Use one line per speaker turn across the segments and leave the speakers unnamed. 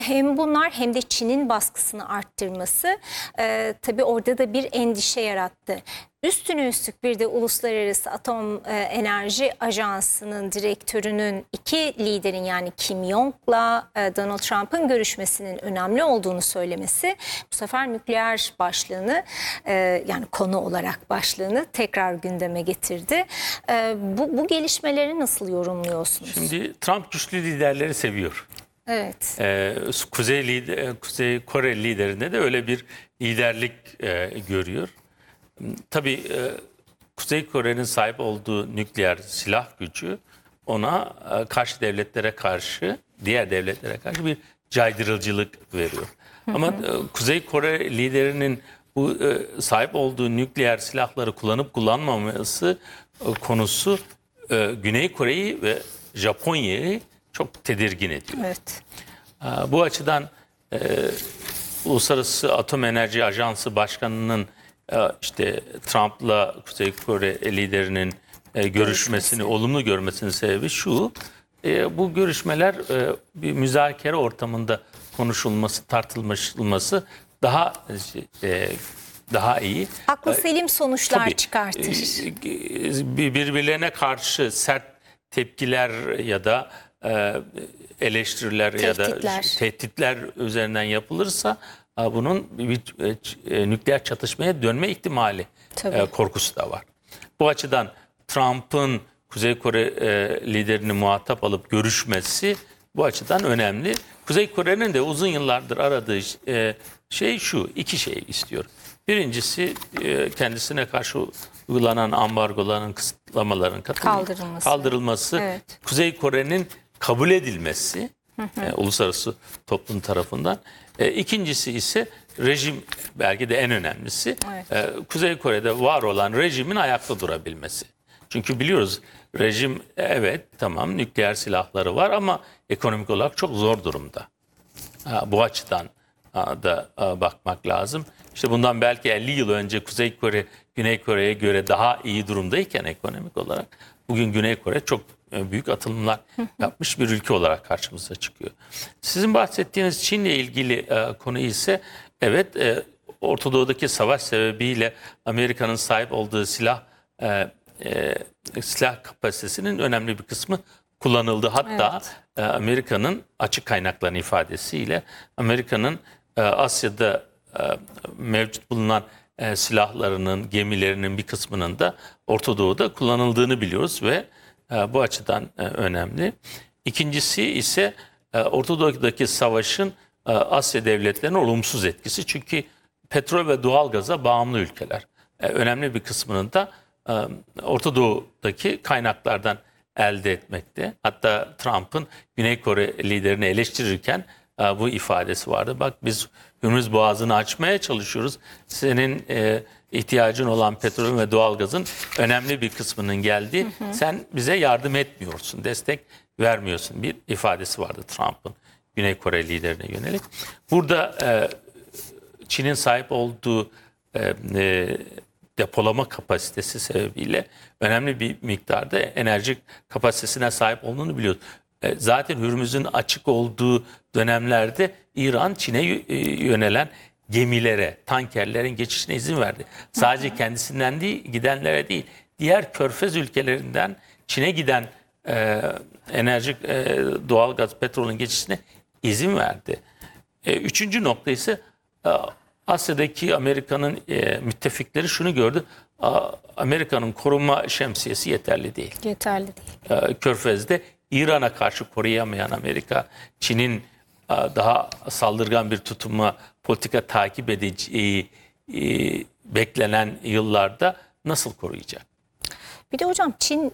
Hem bunlar hem de Çin'in baskısını arttırması tabii orada da bir endişe yarattı. Üstüne üstlük bir de Uluslararası Atom Enerji Ajansı'nın direktörünün iki liderin yani Kim Jong'la Donald Trump'ın görüşmesinin önemli olduğunu söylemesi bu sefer nükleer başlığını yani konu olarak başlığını tekrar gündeme getirdi. Bu gelişmeleri nasıl yorumluyorsunuz?
Şimdi Trump güçlü liderleri seviyor.
Evet.
Kuzey Kore liderinde de öyle bir liderlik görüyor. Tabii Kuzey Kore'nin sahip olduğu nükleer silah gücü ona karşı devletlere karşı, diğer devletlere karşı bir caydırıcılık veriyor. Ama Kuzey Kore liderinin bu sahip olduğu nükleer silahları kullanıp kullanmaması konusu Güney Kore'yi ve Japonya'yı çok tedirgin ediyor.
Evet.
Bu açıdan Uluslararası Atom Enerji Ajansı Başkanı'nın işte Trump'la Kuzey Kore liderinin görüşmesini olumlu görmesinin sebebi şu: bu görüşmeler bir müzakere ortamında konuşulması, tartışılması daha iyi.
Aklı selim sonuçlar
Tabii,
çıkartır.
Birbirlerine karşı sert tepkiler ya da eleştiriler ya da tehditler üzerinden yapılırsa bunun bir nükleer çatışmaya dönme ihtimali korkusu da var. Bu açıdan Trump'ın Kuzey Kore liderini muhatap alıp görüşmesi bu açıdan önemli. Kuzey Kore'nin de uzun yıllardır aradığı şey şu: iki şey istiyor. Birincisi kendisine karşı uygulanan ambargoların, kısıtlamaların kaldırılması. Evet. Kuzey Kore'nin kabul edilmesi uluslararası toplum tarafından. İkincisi ise rejim, belki de en önemlisi, Kuzey Kore'de var olan rejimin ayakta durabilmesi. Çünkü biliyoruz rejim evet tamam nükleer silahları var ama ekonomik olarak çok zor durumda. Bu açıdan da bakmak lazım. İşte bundan belki 50 yıl önce Kuzey Kore, Güney Kore'ye göre daha iyi durumdayken ekonomik olarak bugün Güney Kore çok büyük atılımlar yapmış bir ülke olarak karşımıza çıkıyor. Sizin bahsettiğiniz Çin'le ilgili konu ise evet Orta Doğu'daki savaş sebebiyle Amerika'nın sahip olduğu silah kapasitesinin önemli bir kısmı kullanıldı. Hatta Amerika'nın açık kaynakların ifadesiyle Amerika'nın Asya'da mevcut bulunan silahlarının, gemilerinin bir kısmının da Orta Doğu'da kullanıldığını biliyoruz ve bu açıdan önemli. İkincisi ise Orta Doğu'daki savaşın Asya devletlerine olumsuz etkisi. Çünkü petrol ve doğalgaza bağımlı ülkeler. Önemli bir kısmının da Orta Doğu'daki kaynaklardan elde etmekte. Hatta Trump'ın Güney Kore liderini eleştirirken bu ifadesi vardı. Bak biz Hürmüz Boğazı'nı açmaya çalışıyoruz. Senin ihtiyacın olan petrol ve doğalgazın önemli bir kısmının geldiği. Sen bize yardım etmiyorsun, destek vermiyorsun. Bir ifadesi vardı Trump'ın Güney Kore liderine yönelik. Burada Çin'in sahip olduğu depolama kapasitesi sebebiyle önemli bir miktarda enerji kapasitesine sahip olduğunu biliyoruz. Zaten Hürmüz'ün açık olduğu dönemlerde İran Çin'e yönelen gemilere, tankerlerin geçişine izin verdi. Sadece kendisinden değil, gidenlere değil, diğer körfez ülkelerinden Çin'e giden enerji, doğalgaz, petrolün geçişine izin verdi. Üçüncü nokta ise Asya'daki Amerika'nın müttefikleri şunu gördü: Amerika'nın koruma şemsiyesi yeterli değil.
Yeterli değil.
Körfez'de İran'a karşı koruyamayan Amerika, Çin'in daha saldırgan bir tutuma, politika takip edeceği beklenen yıllarda nasıl koruyacak?
Bir de hocam Çin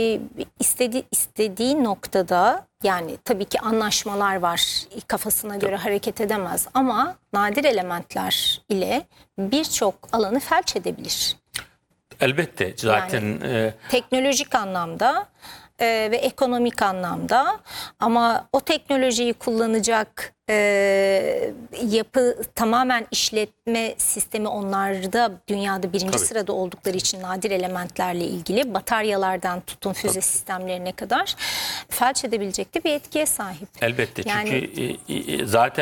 istediği noktada yani tabii ki anlaşmalar var, kafasına göre hareket edemez ama nadir elementler ile birçok alanı felç edebilir.
Elbette zaten
yani, teknolojik anlamda ve ekonomik anlamda, ama o teknolojiyi kullanacak yapı tamamen işletme sistemi onlarda dünyada birinci
Tabii.
sırada oldukları için nadir elementlerle ilgili bataryalardan tutun füze sistemlerine kadar felç edebilecek de bir etkiye sahip.
Elbette
Yani-
çünkü zaten